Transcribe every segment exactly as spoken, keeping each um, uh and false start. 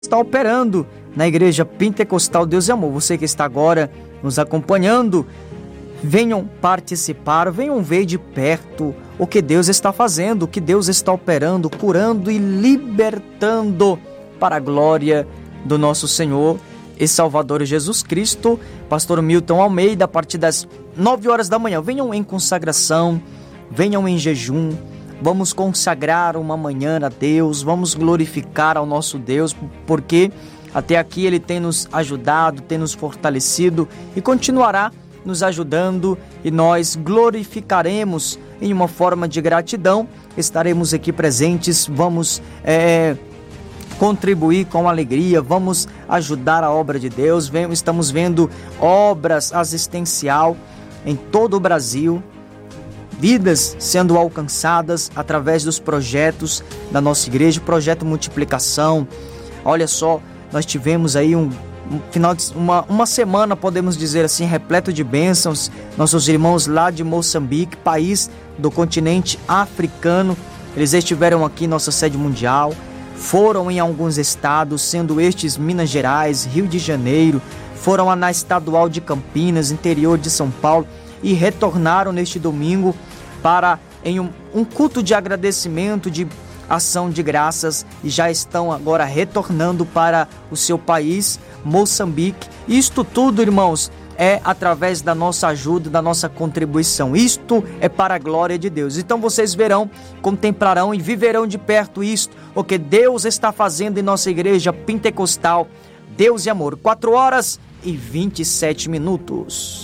está operando na Igreja Pentecostal Deus e Amor. Você que está agora nos acompanhando, venham participar, venham ver de perto o que Deus está fazendo, o que Deus está operando, curando e libertando para a glória do nosso Senhor e Salvador Jesus Cristo. Pastor Milton Almeida, a partir das nove horas da manhã, venham em consagração, venham em jejum, vamos consagrar uma manhã a Deus, vamos glorificar ao nosso Deus, porque até aqui Ele tem nos ajudado, tem nos fortalecido e continuará nos ajudando, e nós glorificaremos em uma forma de gratidão. Estaremos aqui presentes, vamos é, contribuir com alegria, vamos ajudar a obra de Deus. Vem, estamos vendo obras assistencial em todo o Brasil, vidas sendo alcançadas através dos projetos da nossa igreja, projeto Multiplicação. Olha só, nós tivemos aí um, um final de uma, uma semana, podemos dizer assim, repleto de bênçãos. Nossos irmãos lá de Moçambique, país do continente africano, eles estiveram aqui em nossa sede mundial, foram em alguns estados, sendo estes Minas Gerais, Rio de Janeiro, foram na estadual de Campinas, interior de São Paulo, e retornaram neste domingo para em um, um culto de agradecimento, de ação de graças, e já estão agora retornando para o seu país, Moçambique. Isto tudo, irmãos, é através da nossa ajuda, da nossa contribuição. Isto é para a glória de Deus. Então vocês verão, contemplarão e viverão de perto isto, o que Deus está fazendo em nossa igreja pentecostal Deus e Amor. quatro horas e vinte e sete minutos.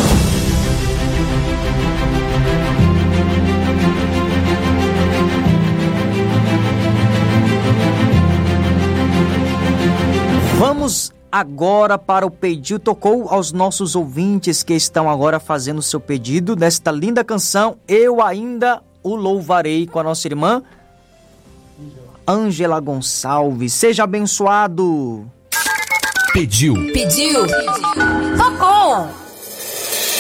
Vamos agora para o pedido. Tocou aos nossos ouvintes que estão agora fazendo o seu pedido desta linda canção, Eu Ainda o Louvarei, com a nossa irmã Ângela Gonçalves. Seja abençoado. Pediu. Pediu. Tocou.